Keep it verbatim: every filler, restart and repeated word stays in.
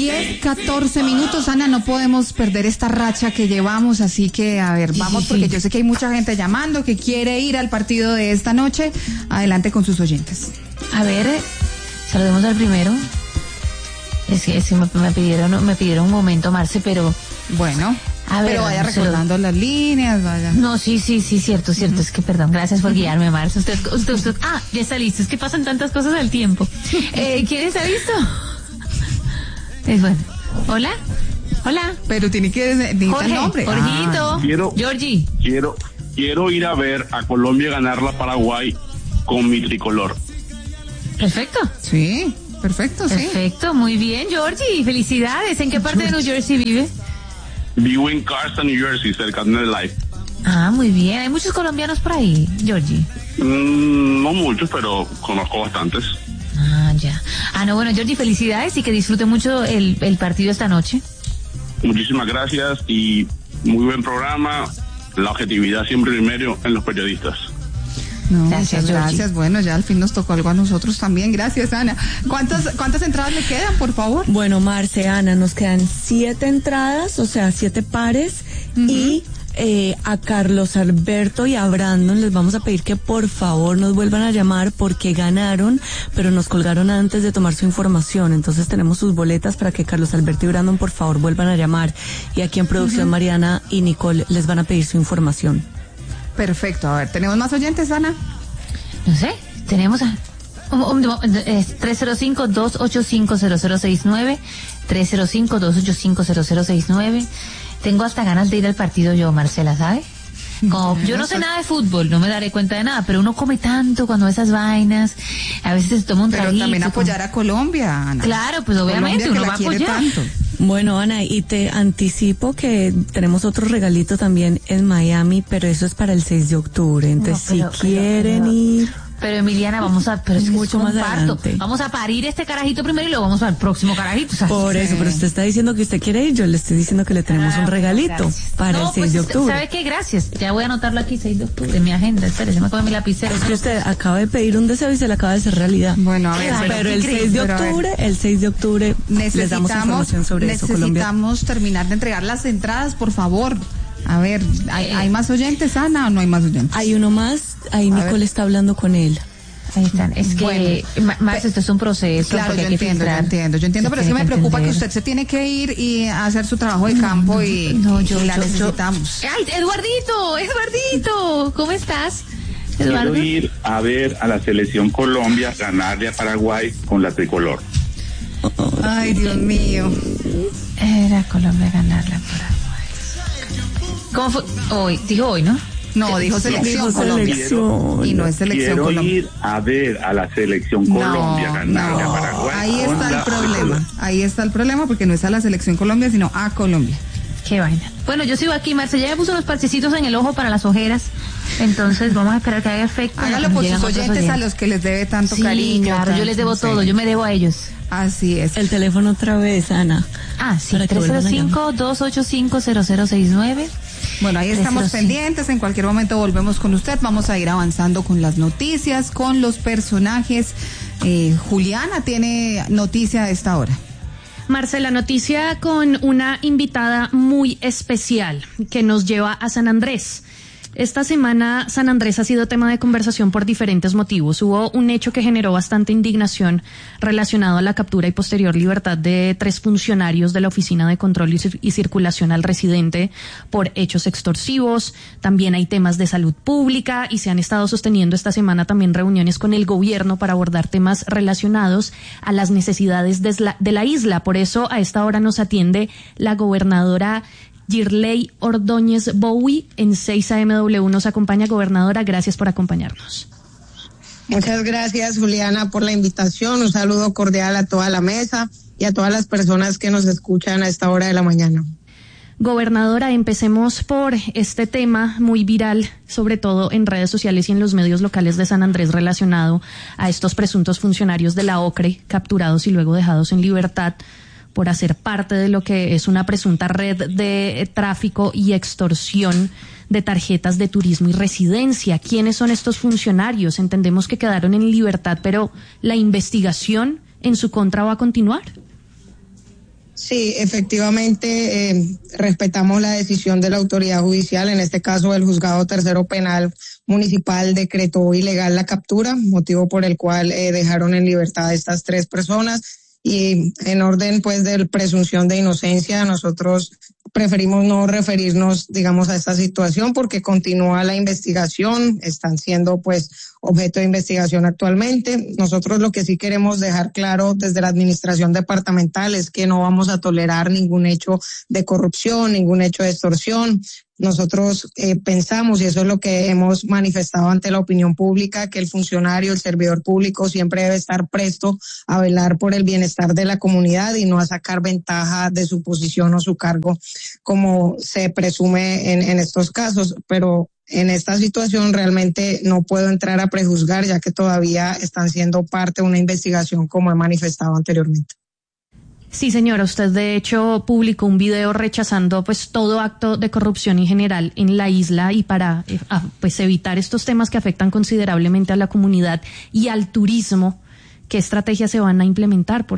diez, catorce minutos, Ana, no podemos perder esta racha que llevamos, así que, a ver, vamos, porque yo sé que hay mucha gente llamando que quiere ir al partido de esta noche. Adelante con sus oyentes. A ver, saludemos al primero. Es que, es que me, me pidieron, me pidieron un momento, Marce, pero... Bueno, a ver, pero vaya recordando lo... las líneas, vaya. No, sí, sí, sí, cierto, cierto. Uh-huh. Es que, perdón, gracias por guiarme, Marce. Usted, usted, usted, ah, ya está listo. Es que pasan tantas cosas al tiempo. Eh, ¿Quién está listo? Es bueno. Hola, hola. Pero tiene que decir el nombre. Jorgito, ah. quiero, Georgie. Quiero, quiero ir a ver a Colombia ganar la Paraguay con mi tricolor. Perfecto. Sí. Perfecto, sí. Perfecto, muy bien, Georgie. Felicidades. ¿En qué parte de New Jersey vive? Vivo en Carson, New Jersey, cerca de Life. Ah, muy bien. ¿Hay muchos colombianos por ahí, Georgie? Mm, no muchos, pero conozco bastantes. Ah, ya. Ah, no, bueno, Georgie, felicidades y que disfrute mucho el, el partido esta noche. Muchísimas gracias y muy buen programa. La objetividad siempre primero en los periodistas. No, gracias, muchas gracias. Georgie. Bueno, ya al fin nos tocó algo a nosotros también. Gracias, Ana. ¿Cuántas, cuántas entradas le quedan, por favor? Bueno, Marce, Ana, nos quedan siete entradas, o sea, siete pares. Uh-huh. Y eh, a Carlos Alberto y a Brandon les vamos a pedir que por favor nos vuelvan a llamar porque ganaron, pero nos colgaron antes de tomar su información. Entonces tenemos sus boletas para que Carlos Alberto y Brandon por favor vuelvan a llamar. Y aquí en producción, uh-huh, Mariana y Nicole les van a pedir su información. Perfecto, a ver, ¿tenemos más oyentes, Ana? No sé, tenemos a... Um, um, es tres cero cinco, dos ocho cinco, cero cero seis nueve, tres cero cinco, dos ocho cinco, cero cero seis nueve. Tengo hasta ganas de ir al partido yo, Marcela, ¿sabe? Como yo no sé nada de fútbol, no me daré cuenta de nada, pero uno come tanto cuando ve esas vainas, a veces se toma un traguito. Pero también apoyar como... a Colombia, Ana. Claro, pues obviamente Colombia, uno va a apoyar. Tanto. Bueno, Ana, y te anticipo que tenemos otro regalito también en Miami, pero eso es para el seis de octubre, entonces no, pero, si quieren pero, ir... Pero Emiliana, vamos a, pero es que mucho es más parto. adelante. Vamos a parir este carajito primero y luego vamos al próximo carajito. O sea, por sí. eso, pero usted está diciendo que usted quiere ir, yo le estoy diciendo que le tenemos ah, un regalito gracias. Para no, el seis pues, de octubre. ¿Sabe qué? Gracias. Ya voy a anotarlo aquí, seis de octubre, en mi agenda. Espérese, me come mi lapicero. Es que usted acaba de pedir un deseo y se le acaba de hacer realidad. Bueno, a ver, pero, pero el seis de octubre, el seis de octubre les damos información sobre eso, Colombia. Necesitamos terminar de entregar las entradas, por favor. A ver, ¿hay, ¿hay más oyentes, Ana, o no hay más oyentes? Hay uno más, ahí a Nicole ver. Está hablando con él. Ahí están. Es que, bueno, más esto es un proceso. Claro, yo entiendo, yo entiendo, yo entiendo, pero es que me preocupa entender. Que usted se tiene que ir y hacer su trabajo de campo y, no, yo, y la yo, necesitamos. Yo. ¡Ay, Eduardito! ¡Eduardito! ¿Cómo estás? Eduardo. Quiero ir a ver a la selección Colombia ganarle a Paraguay con la tricolor. Ay, Dios mío. Era Colombia ganarle a Paraguay. ¿Cómo fue? Hoy, dijo hoy, ¿no? No, dijo selección dijo Colombia. Selección. Y no es selección quiero Colombia. Quiero ir a ver a la selección Colombia no, ganarle no. a Paraguay. Ahí está el problema. Ahí está el problema porque no es a la selección Colombia, sino a Colombia. Qué vaina. Bueno, yo sigo aquí, Marce. Ya me puso unos parchecitos en el ojo para las ojeras. Entonces vamos a esperar que haga efecto. Hágalo por sus oyentes, oyentes a los que les debe tanto sí, cariño. Claro, tanto, yo les debo sí. todo. Yo me debo a ellos. Así es. El teléfono otra vez, Ana. Ah, sí, tres cero cinco, dos ocho cinco, cero cero seis nueve. Bueno, ahí estamos pendientes, en cualquier momento volvemos con usted, vamos a ir avanzando con las noticias, con los personajes. Eh, Juliana tiene noticia a esta hora. Marcela, noticia con una invitada muy especial que nos lleva a San Andrés. Esta semana San Andrés ha sido tema de conversación por diferentes motivos. Hubo un hecho que generó bastante indignación relacionado a la captura y posterior libertad de tres funcionarios de la Oficina de Control y, Cir- y Circulación al Residente por hechos extorsivos. También hay temas de salud pública y se han estado sosteniendo esta semana también reuniones con el gobierno para abordar temas relacionados a las necesidades de la, de la isla. Por eso a esta hora nos atiende la gobernadora Girley Ordóñez Bowie en seis A M W. Nos acompaña, gobernadora, gracias por acompañarnos. Muchas gracias, Juliana, por la invitación. Un saludo cordial a toda la mesa y a todas las personas que nos escuchan a esta hora de la mañana. Gobernadora, empecemos por este tema muy viral, sobre todo en redes sociales y en los medios locales de San Andrés, relacionado a estos presuntos funcionarios de la OCRE capturados y luego dejados en libertad por hacer parte de lo que es una presunta red de tráfico y extorsión de tarjetas de turismo y residencia. ¿Quiénes son estos funcionarios? Entendemos que quedaron en libertad, pero ¿la investigación en su contra va a continuar? Sí, efectivamente, eh, respetamos la decisión de la autoridad judicial. En este caso, el juzgado tercero penal municipal decretó ilegal la captura, motivo por el cual eh, dejaron en libertad a estas tres personas. Y en orden, pues, de presunción de inocencia, nosotros preferimos no referirnos, digamos, a esta situación porque continúa la investigación, están siendo, pues, objeto de investigación actualmente. Nosotros lo que sí queremos dejar claro desde la administración departamental es que no vamos a tolerar ningún hecho de corrupción, ningún hecho de extorsión. Nosotros eh, pensamos, y eso es lo que hemos manifestado ante la opinión pública, que el funcionario, el servidor público siempre debe estar presto a velar por el bienestar de la comunidad y no a sacar ventaja de su posición o su cargo, como se presume en, en estos casos. Pero en esta situación realmente no puedo entrar a prejuzgar, ya que todavía están siendo parte de una investigación, como he manifestado anteriormente. Sí, señora, usted de hecho publicó un video rechazando pues todo acto de corrupción en general en la isla y para eh, a, pues evitar estos temas que afectan considerablemente a la comunidad y al turismo. ¿Qué estrategias se van a implementar? Por